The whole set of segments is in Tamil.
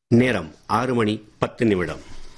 நேரம் 6:10.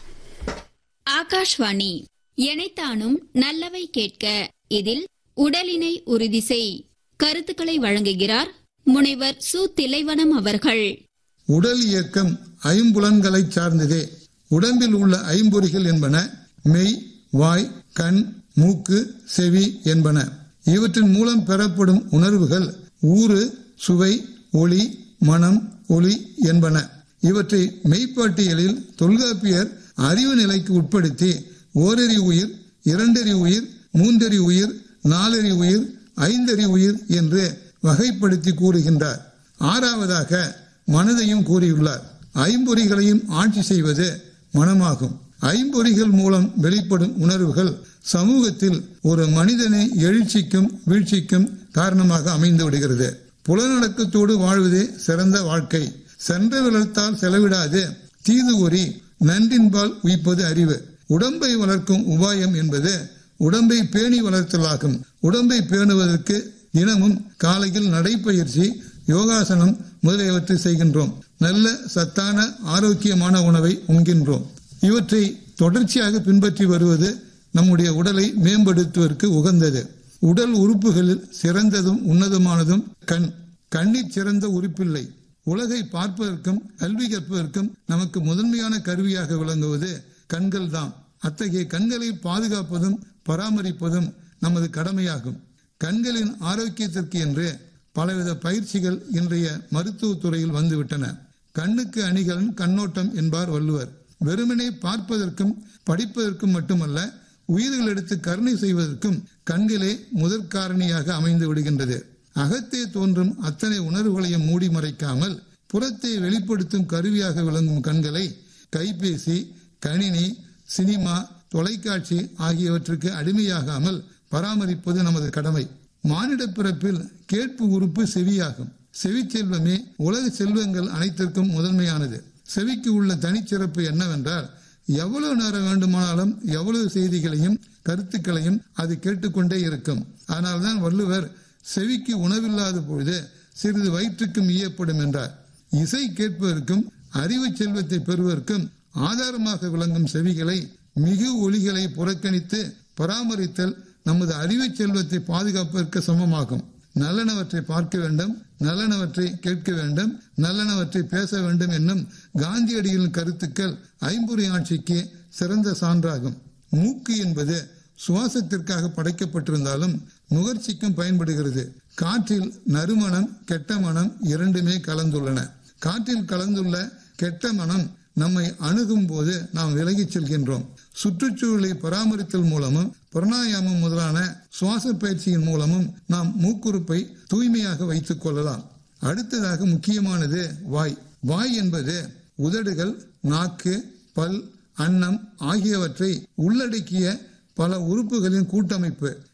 ஆகாஷ்வாணி. எனைத்தானும் நல்லவை கேட்க. இதில் உடலினை உறுதி செய். கருத்துக்களை வழங்குகிறார் முனைவர் சு. திலைவனம் அவர்கள். உடல் இயக்கம் ஐம்புலன்களை சார்ந்ததே. உடம்பில் உள்ள ஐம்பொறிகள் என்பன மெய், வாய், கண், மூக்கு, செவி என்பன. இவற்றின் மூலம் பெறப்படும் உணர்வுகள் ஊறு, சுவை, ஒளி, மனம், ஒளி என்பன. இவற்றை மெய்ப்பாட்டியலில் தொல்காப்பியர் அறிவு நிலைக்கு உட்படுத்தி ஓரறி உயிர், இரண்டறி உயிர், மூன்றறி உயிர், நாலறி உயிர், ஐந்தறி உயிர் என்று வகைப்படுத்தி கூறுகின்றார். ஆறாவதாக மனதையும் கூறியுள்ளார். ஐம்பொறிகளையும் ஆட்சி செய்வது மனமாகும். ஐம்பொறிகள் மூலம் வெளிப்படும் உணர்வுகள் சமூகத்தில் ஒரு மனிதனை எழுச்சிக்கும் வீழ்ச்சிக்கும் காரணமாக அமைந்து விடுகிறது. புலனடக்கத்தோடு வாழ்வதே சிறந்த வாழ்க்கை. சென்ற விளத்தால் செலவிடாது தீது ஒரி நன்றின்பால் உய்ப்பது அறிவு. உடம்பை வளர்க்கும் உபாயம் என்பது உடம்பை பேணி வளர்த்தலாகும். உடம்பை பேணுவதற்கு தினமும் காலையில் நடைப்பயிற்சி, யோகாசனம் முதலியவற்றை செய்கின்றோம். நல்ல சத்தான ஆரோக்கியமான உணவை உண்கின்றோம். இவற்றை தொடர்ச்சியாக பின்பற்றி வருவது நம்முடைய உடலை மேம்படுத்துவதற்கு உகந்தது. உடல் உறுப்புகளில் சிறந்ததும் உன்னதமானதும் கண். கண்ணிற் சிறந்த உறுப்பில்லை. உலகை பார்ப்பதற்கும் கல்வி கற்பதற்கும் நமக்கு முதன்மையான கருவியாக விளங்குவது கண்கள் தான். அத்தகைய கண்களை பாதுகாப்பதும் பராமரிப்பதும் நமது கடமையாகும். கண்களின் ஆரோக்கியத்திற்கு என்று பலவித பயிற்சிகள் இன்றைய மருத்துவத்துறையில் வந்துவிட்டன. கண்ணுக்கு அணிகலன் கண்ணோட்டம் என்பார் வள்ளுவர். வெறுமனே பார்ப்பதற்கும் படிப்பதற்கும் மட்டுமல்ல, உயிர்கள் எடுத்து கருணை செய்வதற்கும் கண்களே முதற்காரணியாக அமைந்து விடுகின்றது. அகத்தே தோன்றும் அத்தனை உணர்வுகளையும் மூடி மறைக்காமல் புறத்தை வெளிப்படுத்தும் கருவியாக விளங்கும் கண்களை கைபேசி, கணினி, சினிமா, தொலைக்காட்சி ஆகியவற்றுக்கு அடிமையாகாமல் பராமரிப்பது நமது கடமை. மானிட பிறப்பில் கேட்பு உறுப்பு செவியாகும். செவி செல்வமே உலக செல்வங்கள் அனைத்திற்கும் முதன்மையானது. செவிக்கு உள்ள தனிச்சிறப்பு என்னவென்றால், எவ்வளவு நேரம் வேண்டுமானாலும் எவ்வளவு செய்திகளையும் கருத்துக்களையும் அது கேட்டுக்கொண்டே இருக்கும். அதனால்தான் வள்ளுவர் செவிக்கு உணவில்லாத பொழுது சிறிது வயிற்றுக்கும் ஈயப்படும் என்றார். இசை கேட்பதற்கும் அறிவு செல்வத்தை பெறுவதற்கும் ஆதாரமாக விளங்கும் செவிகளை மிகு ஒலிகளை புறக்கணித்து பராமரித்தல் நமது அறிவு செல்வத்தை பாதுகாப்பதற்கு சமமாகும். நல்லனவற்றை பார்க்க வேண்டும், நல்லனவற்றை கேட்க வேண்டும், நல்லனவற்றை பேச வேண்டும் என்னும் காந்தியடிகளின் கருத்துக்கள் ஐம்பொறி ஆட்சிக்கு சிறந்த சான்றாகும். மூக்கு என்பது சுவாசத்திற்காக படைக்கப்பட்டிருந்தாலும் நுகர்ச்சிக்கும் பயன்படுகிறது. காற்றில் நறுமணம், கெட்ட மனம் இரண்டுமே கலந்துள்ளன. காற்றில் கலந்துள்ள கெட்ட மனம் நம்மை அணுகும் போது நாம் விலகிச் செல்கின்றோம். சுற்றுச்சூழலை பராமரித்தல் மூலமும் பிராணாயாமம் முதலான சுவாச பயிற்சியின் மூலமும் நாம் மூக்குறுப்பை தூய்மையாக வைத்துக் கொள்ளலாம். அடுத்ததாக முக்கியமானது வாய். வாய் என்பது உதடுகள், நாக்கு, பல், அன்னம் ஆகியவற்றை உள்ளடக்கிய பல உறுப்புகளின் கூட்டமைப்பு.